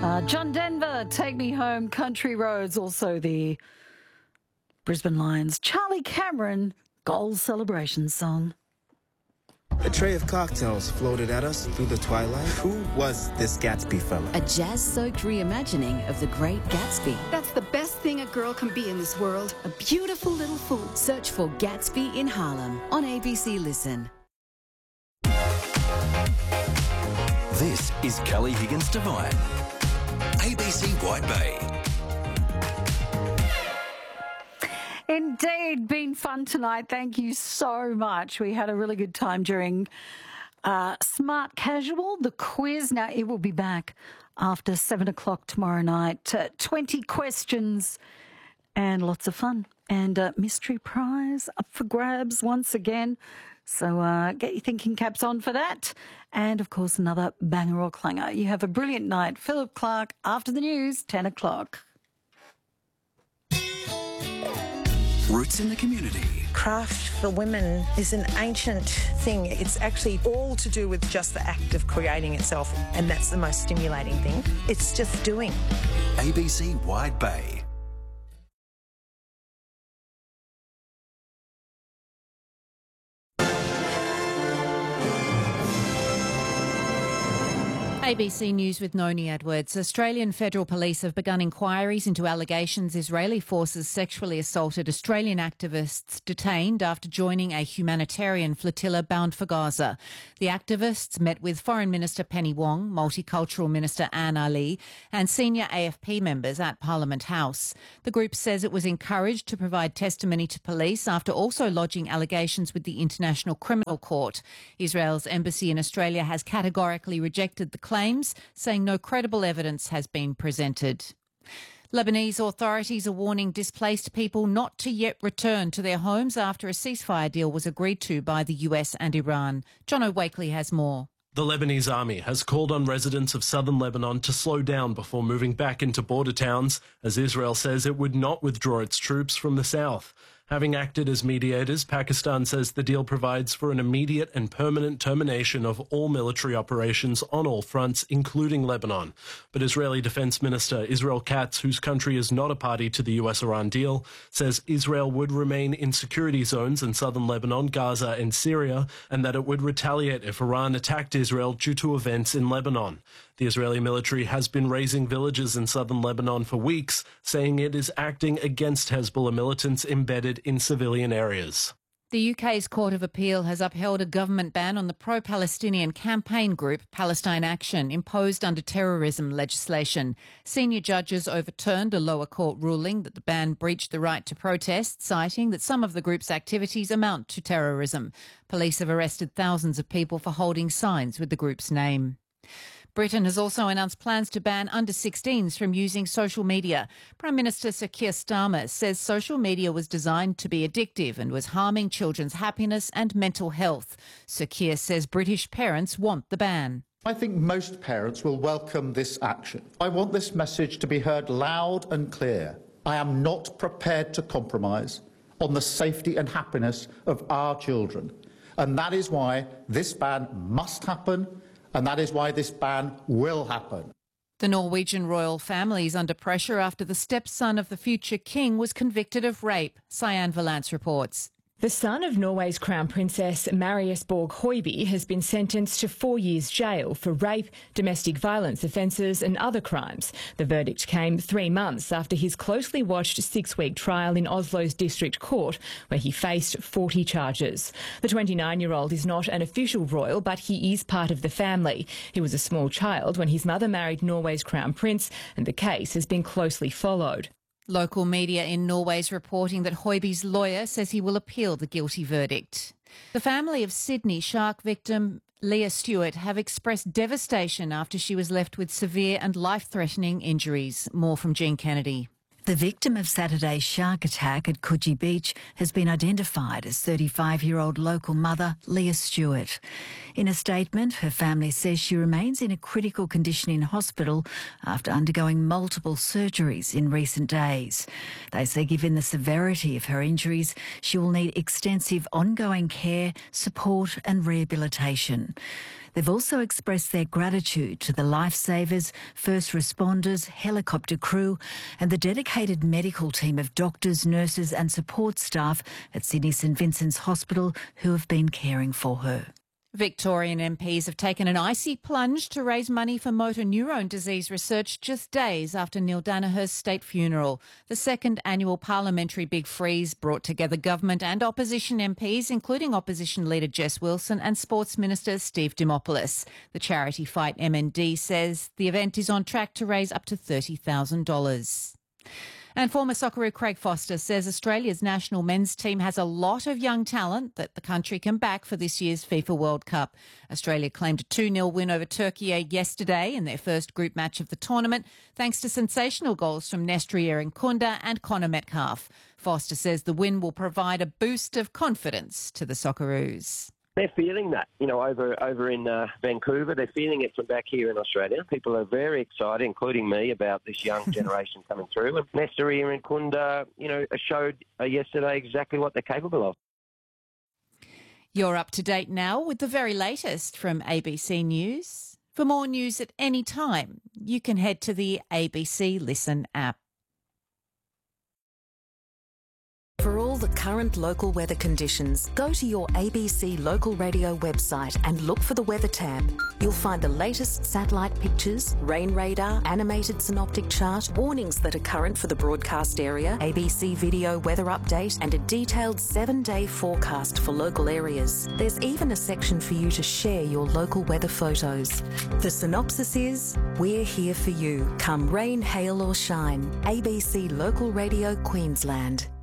John Denver, Take Me Home, Country Roads, also the Brisbane Lions. Charlie Cameron, goal celebration song. A tray of cocktails floated at us through the twilight. Who was this Gatsby fella? A jazz-soaked reimagining of The Great Gatsby. That's the best thing a girl can be in this world. A beautiful little fool. Search for Gatsby in Harlem on ABC Listen. This is Kelly Higgins Devine, ABC White Bay. Indeed, been fun tonight. Thank you so much. We had a really good time during Smart Casual, the quiz. Now, it will be back after 7 o'clock tomorrow night. 20 questions and lots of fun. And mystery prize up for grabs once again. So get your thinking caps on for that. And, of course, another banger or clanger. You have a brilliant night. Philip Clark, after the news, 10 o'clock. Roots in the community. Craft for women is an ancient thing. It's actually all to do with just the act of creating itself, and that's the most stimulating thing. It's just doing. ABC Wide Bay. ABC News with Noni Edwards. Australian Federal Police have begun inquiries into allegations Israeli forces sexually assaulted Australian activists detained after joining a humanitarian flotilla bound for Gaza. The activists met with Foreign Minister Penny Wong, Multicultural Minister Anne Ali and senior AFP members at Parliament House. The group says it was encouraged to provide testimony to police after also lodging allegations with the International Criminal Court. Israel's embassy in Australia has categorically rejected the claims, saying no credible evidence has been presented. Lebanese authorities are warning displaced people not to yet return to their homes after a ceasefire deal was agreed to by the US and Iran. John O'Wakely has more. The Lebanese army has called on residents of southern Lebanon to slow down before moving back into border towns, as Israel says it would not withdraw its troops from the south. Having acted as mediators, Pakistan says the deal provides for an immediate and permanent termination of all military operations on all fronts, including Lebanon. But Israeli Defense Minister Israel Katz, whose country is not a party to the US-Iran deal, says Israel would remain in security zones in southern Lebanon, Gaza and Syria, and that it would retaliate if Iran attacked Israel due to events in Lebanon. The Israeli military has been razing villages in southern Lebanon for weeks, saying it is acting against Hezbollah militants embedded in civilian areas. The UK's Court of Appeal has upheld a government ban on the pro-Palestinian campaign group Palestine Action, imposed under terrorism legislation. Senior judges overturned a lower court ruling that the ban breached the right to protest, citing that some of the group's activities amount to terrorism. Police have arrested thousands of people for holding signs with the group's name. Britain has also announced plans to ban under-16s from using social media. Prime Minister Sir Keir Starmer says social media was designed to be addictive and was harming children's happiness and mental health. Sir Keir says British parents want the ban. I think most parents will welcome this action. I want this message to be heard loud and clear. I am not prepared to compromise on the safety and happiness of our children. And that is why this ban must happen. And that is why this ban will happen. The Norwegian royal family is under pressure after the stepson of the future king was convicted of rape. Cyan Valance reports. The son of Norway's Crown Princess Marius Borg Høiby has been sentenced to 4 years jail for rape, domestic violence offences and other crimes. The verdict came 3 months after his closely watched 6-week trial in Oslo's district court, where he faced 40 charges. The 29-year-old is not an official royal, but he is part of the family. He was a small child when his mother married Norway's Crown Prince, and the case has been closely followed. Local media in Norway is reporting that Høiby's lawyer says he will appeal the guilty verdict. The family of Sydney shark victim Leah Stewart have expressed devastation after she was left with severe and life-threatening injuries. More from Jean Kennedy. The victim of Saturday's shark attack at Coogee Beach has been identified as 35-year-old local mother Leah Stewart. In a statement, her family says she remains in a critical condition in hospital after undergoing multiple surgeries in recent days. They say given the severity of her injuries, she will need extensive ongoing care, support and rehabilitation. They've also expressed their gratitude to the lifesavers, first responders, helicopter crew and the dedicated medical team of doctors, nurses and support staff at Sydney St Vincent's Hospital who have been caring for her. Victorian MPs have taken an icy plunge to raise money for motor neurone disease research just days after Neil Daniher's state funeral. The second annual parliamentary Big Freeze brought together government and opposition MPs, including opposition leader Jess Wilson and Sports Minister Steve Dimopoulos. The charity Fight MND says the event is on track to raise up to $30,000. And former Socceroo Craig Foster says Australia's national men's team has a lot of young talent that the country can back for this year's FIFA World Cup. Australia claimed a 2-0 win over Turkey yesterday in their first group match of the tournament, thanks to sensational goals from Nestor Irankunda and Connor Metcalfe. Foster says the win will provide a boost of confidence to the Socceroos. They're feeling that, over in Vancouver. They're feeling it from back here in Australia. People are very excited, including me, about this young generation coming through. And Nestor Irankunda, showed yesterday exactly what they're capable of. You're up to date now with the very latest from ABC News. For more news at any time, you can head to the ABC Listen app. For all the current local weather conditions, go to your ABC Local Radio website and look for the Weather tab. You'll find the latest satellite pictures, rain radar, animated synoptic chart, warnings that are current for the broadcast area, ABC Video weather update, and a detailed 7-day forecast for local areas. There's even a section for you to share your local weather photos. The synopsis is, we're here for you. Come rain, hail or shine. ABC Local Radio Queensland.